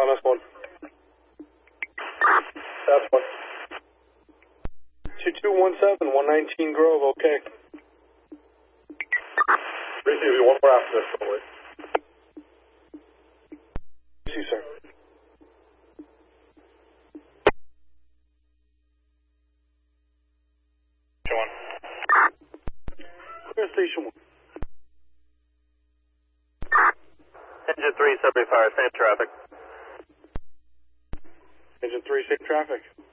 S1. That's one. 2217, 119 Grove, okay. Receive one more after this, probably. See, sir. Clear station 1. Engine 3, 75, same traffic. Engine 3, safe traffic.